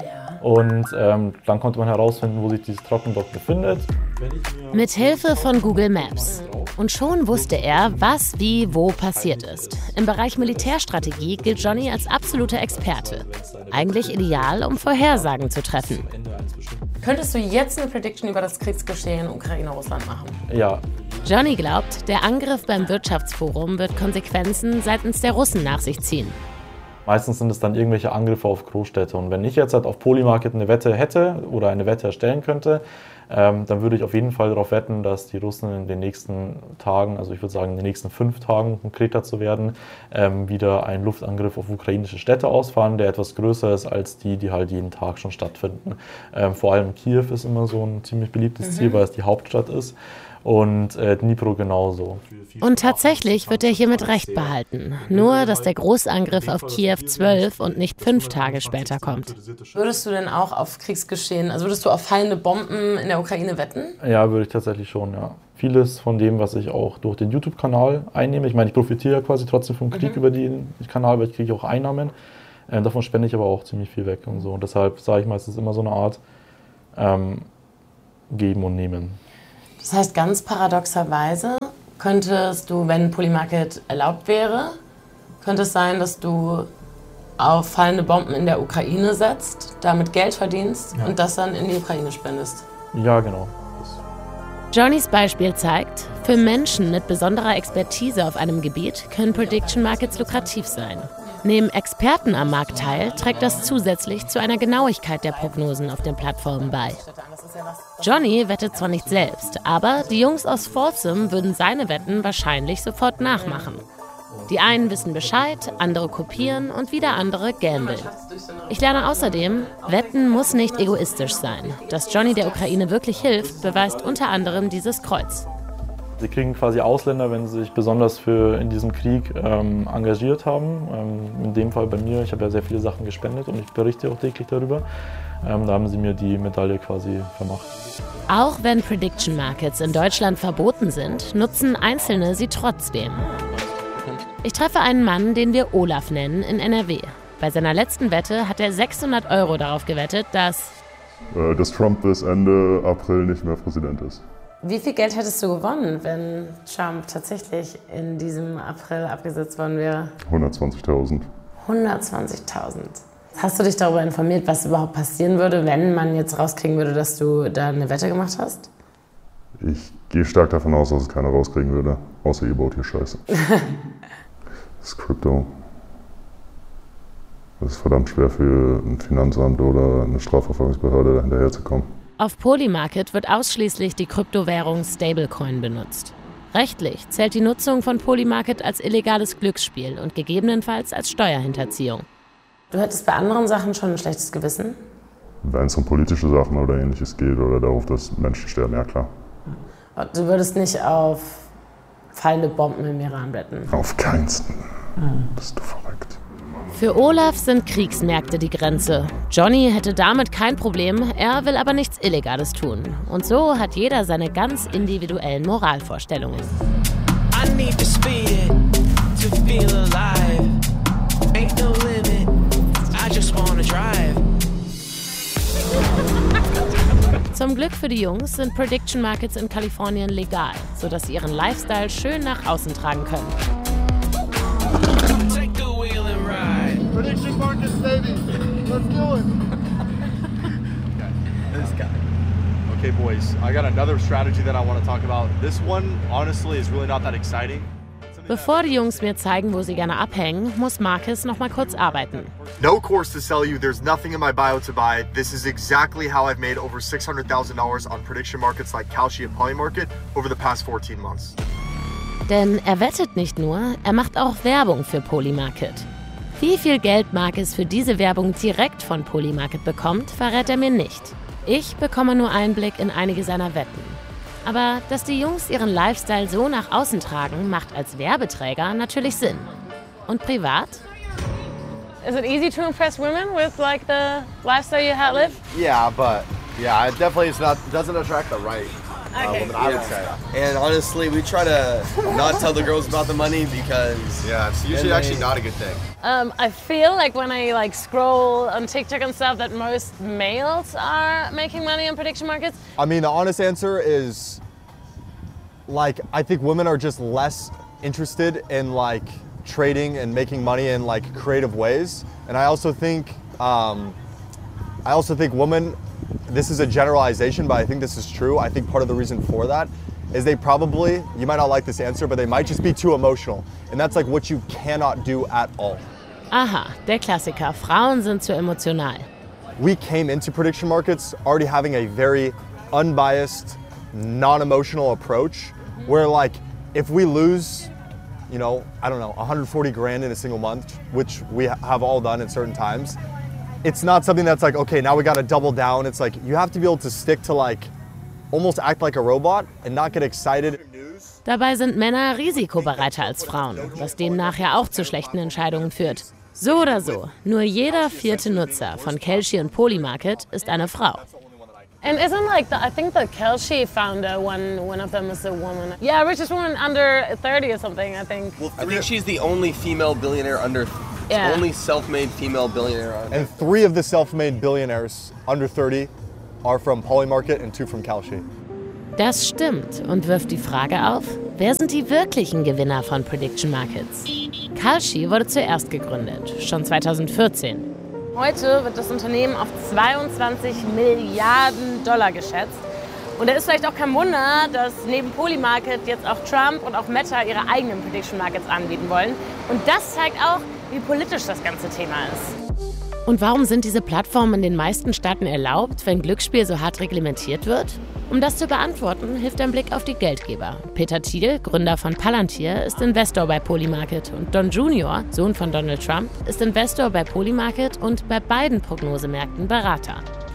Und dann konnte man herausfinden, wo sich dieses Trockendock befindet. Mit Hilfe von Google Maps. Und schon wusste er, was, wie, wo passiert ist. Im Bereich Militärstrategie gilt Johnny als absoluter Experte. Eigentlich ideal, um Vorhersagen zu treffen. Könntest du jetzt eine Prediction über das Kriegsgeschehen Ukraine-Russland machen? Ja. Johnny glaubt, der Angriff beim Wirtschaftsforum wird Konsequenzen seitens der Russen nach sich ziehen. Meistens sind es dann irgendwelche Angriffe auf Großstädte. Und wenn ich jetzt halt auf Polymarket eine Wette hätte oder eine Wette erstellen könnte, dann würde ich auf jeden Fall darauf wetten, dass die Russen in den nächsten Tagen, also ich würde sagen in den nächsten 5 Tagen, um konkreter zu werden, wieder einen Luftangriff auf ukrainische Städte ausfahren, der etwas größer ist als die halt jeden Tag schon stattfinden. Vor allem Kiew ist immer so ein ziemlich beliebtes Ziel, weil es die Hauptstadt ist. Und Dnipro genauso. Und tatsächlich wird er hiermit Recht behalten. Nur, dass der Großangriff auf Kiew 12 und nicht 5 Tage später kommt. Würdest du denn auch auf Kriegsgeschehen, also würdest du auf fallende Bomben in der Ukraine wetten? Ja, würde ich tatsächlich schon, ja. Vieles von dem, was ich auch durch den YouTube-Kanal einnehme, ich meine, ich profitiere ja quasi trotzdem vom Krieg über den Kanal, weil ich kriege auch Einnahmen. Davon spende ich aber auch ziemlich viel weg und so. Und deshalb sage ich mal, es ist immer so eine Art Geben und Nehmen. Das heißt, ganz paradoxerweise könntest du, wenn Polymarket erlaubt wäre, könnte es sein, dass du auf fallende Bomben in der Ukraine setzt, damit Geld verdienst und das dann in die Ukraine spendest. Ja, genau. Johnnys Beispiel zeigt, für Menschen mit besonderer Expertise auf einem Gebiet können Prediction Markets lukrativ sein. Nehmen Experten am Markt teil, trägt das zusätzlich zu einer Genauigkeit der Prognosen auf den Plattformen bei. Johnny wettet zwar nicht selbst, aber die Jungs aus Folsom würden seine Wetten wahrscheinlich sofort nachmachen. Die einen wissen Bescheid, andere kopieren und wieder andere gambeln. Ich lerne außerdem, Wetten muss nicht egoistisch sein. Dass Johnny der Ukraine wirklich hilft, beweist unter anderem dieses Kreuz. Sie kriegen quasi Ausländer, wenn sie sich besonders in diesem Krieg engagiert haben. In dem Fall bei mir, ich habe ja sehr viele Sachen gespendet und ich berichte auch täglich darüber. Da haben sie mir die Medaille quasi vermacht. Auch wenn Prediction Markets in Deutschland verboten sind, nutzen Einzelne sie trotzdem. Ich treffe einen Mann, den wir Olaf nennen, in NRW. Bei seiner letzten Wette hat er 600 € darauf gewettet, dass Trump bis Ende April nicht mehr Präsident ist. Wie viel Geld hättest du gewonnen, wenn Trump tatsächlich in diesem April abgesetzt worden wäre? 120.000. 120.000. Hast du dich darüber informiert, was überhaupt passieren würde, wenn man jetzt rauskriegen würde, dass du da eine Wette gemacht hast? Ich gehe stark davon aus, dass es keiner rauskriegen würde, außer ihr baut hier Scheiße. Das ist Krypto. Das ist verdammt schwer für ein Finanzamt oder eine Strafverfolgungsbehörde hinterherzukommen. Auf Polymarket wird ausschließlich die Kryptowährung Stablecoin benutzt. Rechtlich zählt die Nutzung von Polymarket als illegales Glücksspiel und gegebenenfalls als Steuerhinterziehung. Du hättest bei anderen Sachen schon ein schlechtes Gewissen? Wenn es um politische Sachen oder Ähnliches geht oder darauf, dass Menschen sterben, ja klar. Du würdest nicht auf fallende Bomben im Iran wetten? Auf keinsten. Bist du verrückt. Für Olaf sind Kriegsmärkte die Grenze. Johnny hätte damit kein Problem, er will aber nichts Illegales tun. Und so hat jeder seine ganz individuellen Moralvorstellungen. I need to speed it to feel alive. Ain't no limit, I just wanna drive. Zum Glück für die Jungs sind Prediction Markets in Kalifornien legal, sodass sie ihren Lifestyle schön nach außen tragen können. Prediction Markets, baby. Let's do it. This guy. Okay, boys, I got another strategy that I want to talk about. This one, honestly, is really not that exciting. Bevor die Jungs mir zeigen, wo sie gerne abhängen, muss Marcus noch mal kurz arbeiten. No course to sell you. There's nothing in my bio to buy. This is exactly how I've made over $600,000 on prediction markets like Kalshi and Polymarket over the past 14 months. Denn er wettet nicht nur, er macht auch Werbung für Polymarket. Wie viel Geld Marcus für diese Werbung direkt von Polymarket bekommt, verrät er mir nicht. Ich bekomme nur Einblick in einige seiner Wetten. Aber dass die Jungs ihren Lifestyle so nach außen tragen, macht als Werbeträger natürlich Sinn. Und privat? Is it easy to impress women with like the lifestyle you live? Yeah, but yeah, it definitely doesn't attract the right women, I would say. And honestly, we try to not tell the girls about the money because it's usually actually not a good thing. I feel like when I scroll on TikTok and stuff that most males are making money on prediction markets. I mean, the honest answer is I think women are just less interested in trading and making money in creative ways. And I also think women, this is a generalization, but I think this is true. I think part of the reason for that is they probably, you might not like this answer, but they might just be too emotional. And that's what you cannot do at all. Aha, der Klassiker. Frauen sind zu emotional. We came into prediction markets already having a very unbiased, non-emotional approach where if we lose, I don't know, 140 grand in a single month, which we have all done at certain times, it's not something that's okay, now we got to double down. It's you have to be able to stick to almost act like a robot and not get excited. Dabei sind Männer risikobereiter als Frauen, was demnach ja auch zu schlechten Entscheidungen führt. So oder so, nur jeder 4. Nutzer von Kalshi und Polymarket ist eine Frau. And isn't like I think the Kalshi founder, one of them is a woman. Yeah, richest woman under 30 or something, I think. Well, I think she's the only female billionaire only self-made female billionaire. And 3 of the self-made billionaires under 30 are from Polymarket and 2 from Kalshi. Das stimmt und wirft die Frage auf, wer sind die wirklichen Gewinner von Prediction Markets? Kalshi wurde zuerst gegründet, schon 2014. Heute wird das Unternehmen auf 22 Milliarden Dollar geschätzt. Und da ist vielleicht auch kein Wunder, dass neben Polymarket jetzt auch Trump und auch Meta ihre eigenen Prediction Markets anbieten wollen. Und das zeigt auch, wie politisch das ganze Thema ist. Und warum sind diese Plattformen in den meisten Staaten erlaubt, wenn Glücksspiel so hart reglementiert wird? Um das zu beantworten, hilft ein Blick auf die Geldgeber. Peter Thiel, Gründer von Palantir, ist Investor bei Polymarket und Don Jr., Sohn von Donald Trump, ist Investor bei Polymarket und bei beiden Prognosemärkten Berater.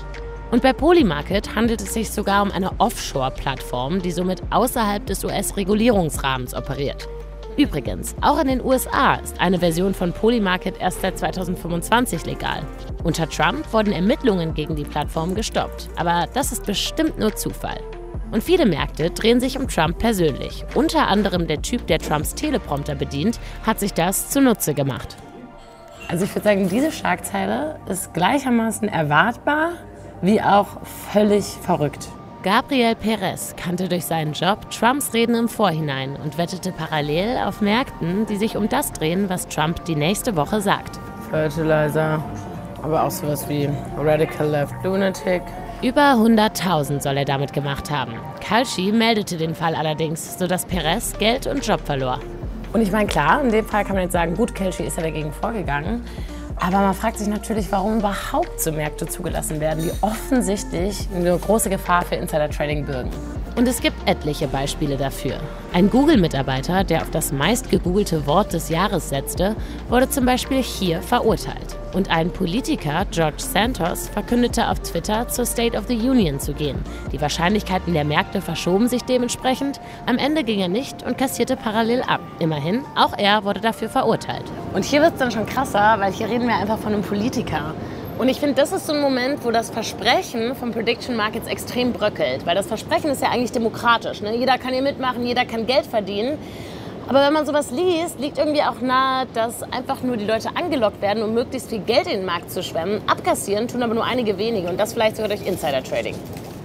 Und bei Polymarket handelt es sich sogar um eine Offshore-Plattform, die somit außerhalb des US-Regulierungsrahmens operiert. Übrigens, auch in den USA ist eine Version von Polymarket erst seit 2025 legal. Unter Trump wurden Ermittlungen gegen die Plattform gestoppt, aber das ist bestimmt nur Zufall. Und viele Märkte drehen sich um Trump persönlich. Unter anderem der Typ, der Trumps Teleprompter bedient, hat sich das zunutze gemacht. Also ich würde sagen, diese Schlagzeile ist gleichermaßen erwartbar wie auch völlig verrückt. Gabriel Perez kannte durch seinen Job Trumps Reden im Vorhinein und wettete parallel auf Märkten, die sich um das drehen, was Trump die nächste Woche sagt. Fertilizer, aber auch sowas wie Radical Left Lunatic. Über 100.000 soll er damit gemacht haben. Kalshi meldete den Fall allerdings, sodass Perez Geld und Job verlor. Und ich meine, klar, in dem Fall kann man jetzt sagen, gut, Kalshi ist ja dagegen vorgegangen. Aber man fragt sich natürlich, warum überhaupt so Märkte zugelassen werden, die offensichtlich eine große Gefahr für Insider-Trading bürgen. Und es gibt etliche Beispiele dafür. Ein Google-Mitarbeiter, der auf das meistgegoogelte Wort des Jahres setzte, wurde zum Beispiel hier verurteilt. Und ein Politiker, George Santos, verkündete auf Twitter, zur State of the Union zu gehen. Die Wahrscheinlichkeiten der Märkte verschoben sich dementsprechend. Am Ende ging er nicht und kassierte parallel ab. Immerhin, auch er wurde dafür verurteilt. Und hier wird es dann schon krasser, weil hier reden wir einfach von einem Politiker. Und ich finde, das ist so ein Moment, wo das Versprechen von Prediction Markets extrem bröckelt. Weil das Versprechen ist ja eigentlich demokratisch. Ne? Jeder kann hier mitmachen, jeder kann Geld verdienen. Aber wenn man sowas liest, liegt irgendwie auch nahe, dass einfach nur die Leute angelockt werden, um möglichst viel Geld in den Markt zu schwemmen. Abkassieren tun aber nur einige wenige und das vielleicht sogar durch Insider-Trading.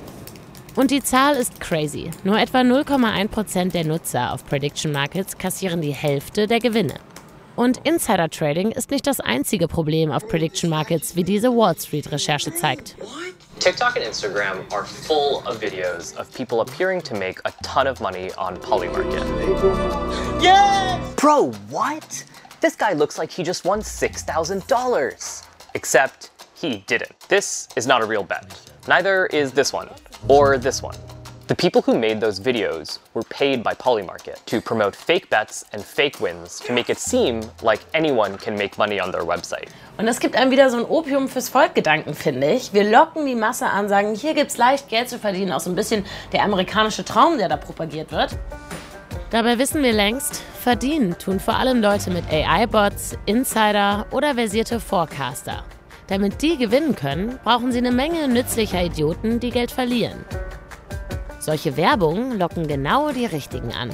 Und die Zahl ist crazy. Nur etwa 0,1% der Nutzer auf Prediction Markets kassieren die Hälfte der Gewinne. Und Insider-Trading ist nicht das einzige Problem auf Prediction Markets, wie diese Wall Street-Recherche zeigt. TikTok and Instagram are full of videos of people appearing to make a ton of money on Polymarket. Yes! Bro, what? This guy looks like he just won $6,000. Except he didn't. This is not a real bet. Neither is this one, or this one. The people who made those videos were paid by Polymarket to promote fake bets and fake wins to make it seem like anyone can make money on their website. Und das gibt einem wieder so ein Opium fürs Volk-Gedanken, finde ich. Wir locken die Masse an, sagen, hier gibt's leicht Geld zu verdienen, auch so ein bisschen der amerikanische Traum, der da propagiert wird. Dabei wissen wir längst, verdienen tun vor allem Leute mit AI-Bots, Insider oder versierte Forecaster. Damit die gewinnen können, brauchen sie eine Menge nützlicher Idioten, die Geld verlieren. Solche Werbung locken genau die Richtigen an.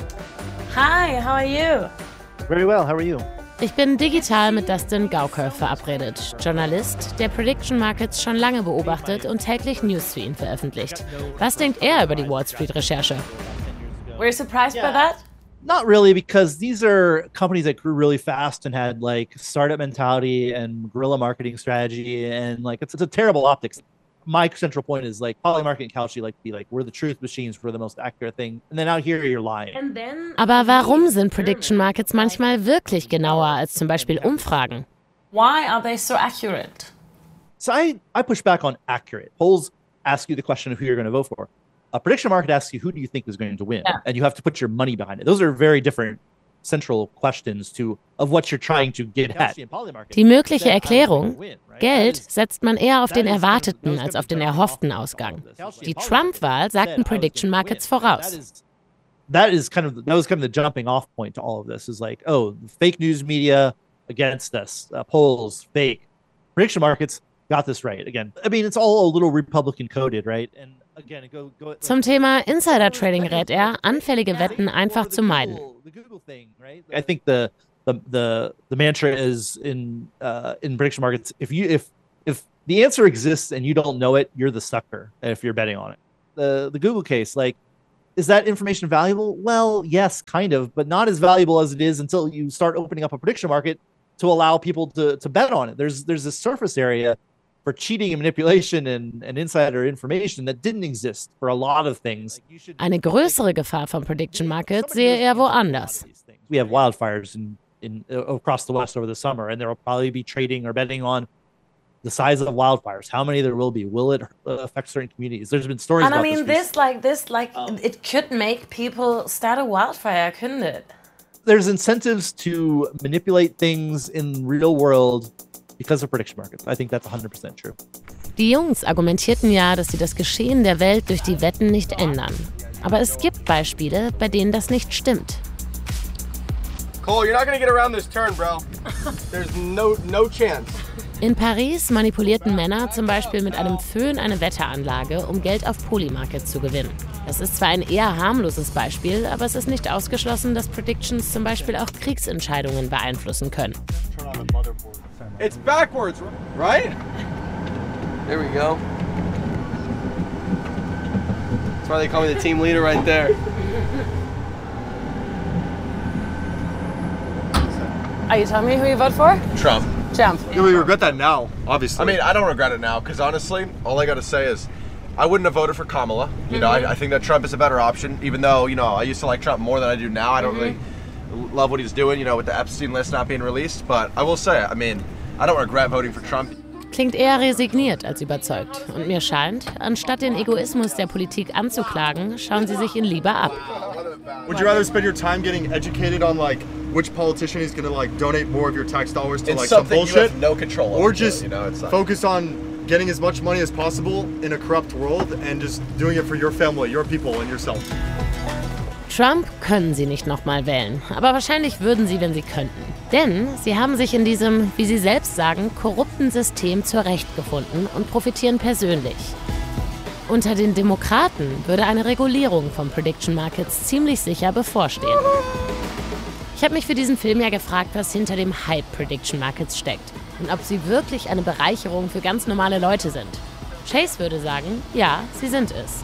Hi, how are you? Very well, how are you? Ich bin digital mit Dustin Gauker verabredet, Journalist, der Prediction Markets schon lange beobachtet und täglich News zu ihnen veröffentlicht. Was denkt er über die Wall Street-Recherche? Were you surprised by that? Not really, because these are companies that grew really fast and had like startup mentality and guerrilla marketing strategy, and like it's a terrible optics. My central point is like Polymarket and Kalshi we're the truth machines for the most accurate thing, and then out here you're lying. Aber warum sind Prediction Markets manchmal wirklich genauer als zum Beispiel Umfragen? Why are they so accurate? So I push back on accurate. Polls ask you the question of who you're going to vote for. A prediction market asks you who do you think is going to win, and you have to put your money behind it. Those are very different central questions of what you're trying to get at. Die mögliche Erklärung: Geld setzt man eher auf den erwarteten als auf den erhofften Ausgang. Die Trump-Wahl sagten Prediction Markets voraus. That was kind of the jumping off point to all of this, is like, oh, fake news media against us, polls fake. Prediction markets got this right again. I mean, it's all a little Republican coded, right? And again, Zum Thema Insider-Trading rät er, anfällige Wetten einfach zu meiden. I think the mantra is in prediction markets: if the answer exists and you don't know it, you're the sucker if you're betting on it. The Google case, like, is that information valuable? Well, yes, kind of, but not as valuable as it is until you start opening up a prediction market to allow people to bet on it. There's this surface area for cheating and manipulation and insider information that didn't exist for a lot of things. Eine größere Gefahr von Prediction Markets sehe er woanders. We have wildfires in across the West over the summer, and there will probably be trading or betting on the size of wildfires, how many there will be, will it affect certain communities? There's been stories about this. It could make people start a wildfire, couldn't it? There's incentives to manipulate things in real world because of prediction markets. I think that's 100% true. Die Jungs argumentierten ja, dass sie das Geschehen der Welt durch die Wetten nicht ändern. Aber es gibt Beispiele, bei denen das nicht stimmt. Cole, you're not gonna get around this turn, bro. There's no chance. In Paris manipulierten Männer zum Beispiel mit einem Föhn eine Wetteranlage, um Geld auf Polymarket zu gewinnen. Das ist zwar ein eher harmloses Beispiel, aber es ist nicht ausgeschlossen, dass Predictions zum Beispiel auch Kriegsentscheidungen beeinflussen können. It's backwards, right? There we go. That's why they call me the team leader right there. Are you telling me who you vote for? Trump. Trump. Yeah, we regret that now, obviously. I mean, I don't regret it now, because honestly, all I got to say is I wouldn't have voted for Kamala. You know, I think that Trump is a better option, even though, you know, I used to like Trump more than I do now. I don't really love what he's doing, you know, with the Epstein list not being released. But I will say, I mean, I don't regret voting for Trump. Klingt eher resigniert als überzeugt. Und mir scheint, anstatt den Egoismus der Politik anzuklagen, schauen sie sich ihn lieber ab. Would you rather spend your time getting educated on, like, which politician is going to, like, donate more of your tax dollars to, like, some bullshit? You have no control over, or just you know, it's like, focus on getting as much money as possible in a corrupt world and just doing it for your family, your people and yourself? Trump können sie nicht nochmal wählen, aber wahrscheinlich würden sie, wenn sie könnten. Denn sie haben sich in diesem, wie sie selbst sagen, korrupten System zurechtgefunden und profitieren persönlich. Unter den Demokraten würde eine Regulierung von Prediction Markets ziemlich sicher bevorstehen. Ich habe mich für diesen Film ja gefragt, was hinter dem Hype Prediction Markets steckt und ob sie wirklich eine Bereicherung für ganz normale Leute sind. Chase würde sagen, ja, sie sind es.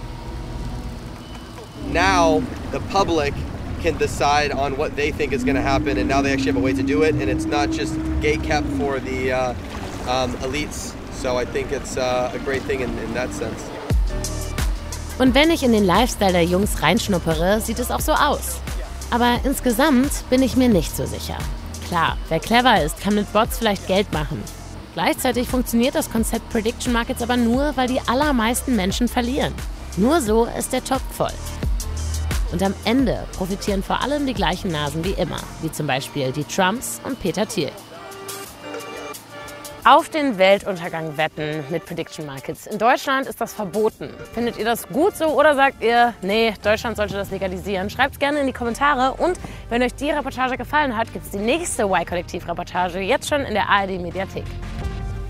Now the public can decide on what they think is going to happen, and now they actually have a way to do it, and it's not just gate-kept for the elites. So I think it's a great thing in that sense. Und wenn ich in den Lifestyle der Jungs reinschnuppere, sieht es auch so aus. Aber insgesamt bin ich mir nicht so sicher. Klar, wer clever ist, kann mit Bots vielleicht Geld machen. Gleichzeitig funktioniert das Konzept Prediction Markets aber nur, weil die allermeisten Menschen verlieren. Nur so ist der Topf voll. Und am Ende profitieren vor allem die gleichen Nasen wie immer, wie zum Beispiel die Trumps und Peter Thiel. Auf den Weltuntergang wetten mit Prediction Markets. In Deutschland ist das verboten. Findet ihr das gut so oder sagt ihr, nee, Deutschland sollte das legalisieren? Schreibt es gerne in die Kommentare. Und wenn euch die Reportage gefallen hat, gibt es die nächste Y-Kollektiv-Reportage jetzt schon in der ARD-Mediathek.